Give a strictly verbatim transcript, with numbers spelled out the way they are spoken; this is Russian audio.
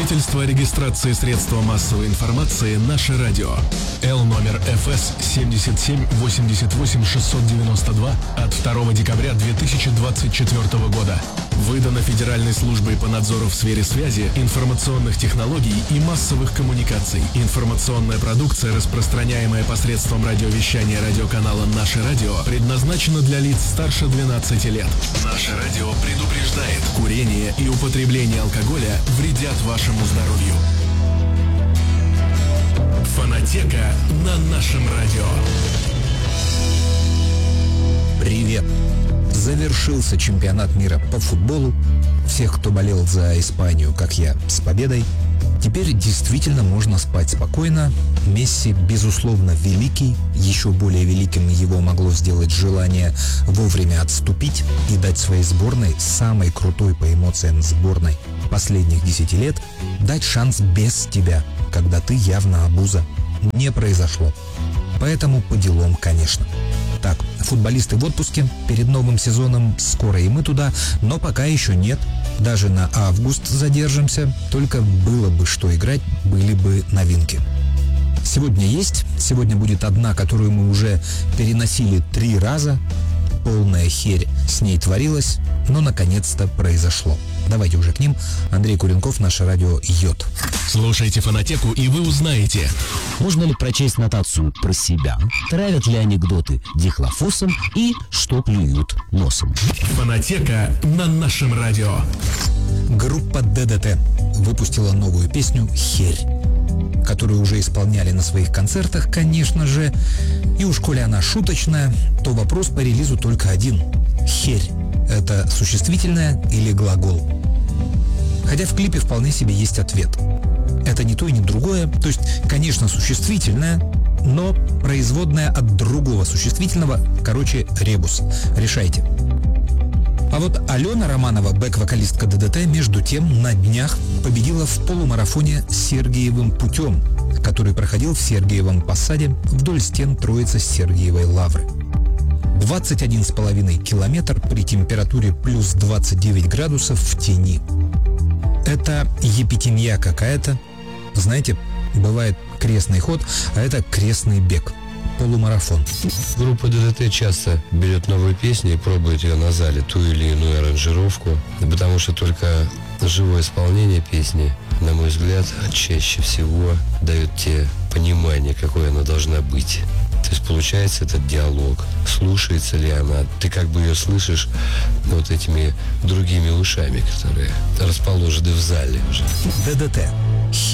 Свидетельство о регистрации средства массовой информации «Наше радио». Л номер эф эс семьдесят семь восемьдесят восемь шестьсот девяносто два от второго декабря две тысячи двадцать четвёртого года. Выдано Федеральной службой по надзору в сфере связи, информационных технологий и массовых коммуникаций. Информационная продукция, распространяемая посредством радиовещания радиоканала «Наше радио», предназначена для лиц старше двенадцати лет. «Наше радио» предупреждает: курение и употребление алкоголя вредят вашему здоровью. Фонотека на нашем радио. Привет! Завершился чемпионат мира по футболу. Всех, кто болел за Испанию, как я, с победой. Теперь действительно можно спать спокойно. Месси, безусловно, великий. Еще более великим его могло сделать желание вовремя отступить и дать своей сборной, самой крутой по эмоциям сборной последних десяти лет, дать шанс без тебя, когда ты явно обуза. Не произошло. Поэтому по делам, конечно. Так, футболисты в отпуске, перед новым сезоном скоро и мы туда, но пока еще нет. Даже на август задержимся, только было бы что играть, были бы новинки. Сегодня есть, сегодня будет одна, которую мы уже переносили три раза. Полная херь с ней творилась, но наконец-то произошло. Давайте уже к ним. Андрей Куренков, Наше радио Йод. Слушайте Фонотеку, и вы узнаете: можно ли прочесть нотацию про себя, травят ли анекдоты дихлофосом и что клюют носом. Фонотека на нашем радио. Группа ДДТ выпустила новую песню «Херь», которую уже исполняли на своих концертах, конечно же. И уж коли она шуточная, то вопрос по релизу только один. Херь – это существительное или глагол? Хотя в клипе вполне себе есть ответ. Это не то и не другое, то есть, конечно, существительное, но производное от другого существительного, короче, ребус. Решайте. А вот Алена Романова, бэк-вокалистка ДДТ, между тем на днях победила в полумарафоне Сергиевым путем, который проходил в Сергиевом Посаде вдоль стен Троице-Сергиевой Лавры. двадцать один с половиной километр при температуре плюс двадцать девять градусов в тени. Это епитемья какая-то. Знаете, бывает крестный ход, а это крестный бег. Полумарафон. Группа ДДТ часто берет новые песни и пробует ее на зале, ту или иную аранжировку, потому что только живое исполнение песни, на мой взгляд, чаще всего дает те понимание, какой она должна быть. То есть получается этот диалог, слушается ли она, ты как бы ее слышишь вот этими другими ушами, которые расположены в зале уже. ДДТ.